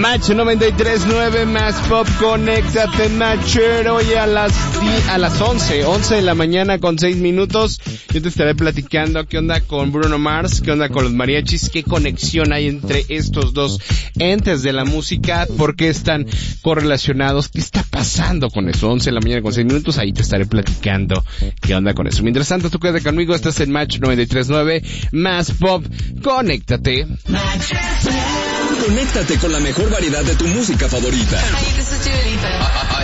Match 93.9 más pop, conéctate Matcher. Hoy a las 11 de la mañana con 6 minutos. Yo te estaré platicando qué onda con Bruno Mars, qué onda con los mariachis, qué conexión hay entre estos dos entes de la música, por qué están correlacionados, qué está pasando con eso. 11 de la mañana con 6 minutos, ahí te estaré platicando qué onda con eso. Mientras tanto, tú quédate conmigo, estás en Match 93.9 más pop, conéctate. Conéctate con la mejor variedad de tu música favorita. Hi, this is Dua Lipa.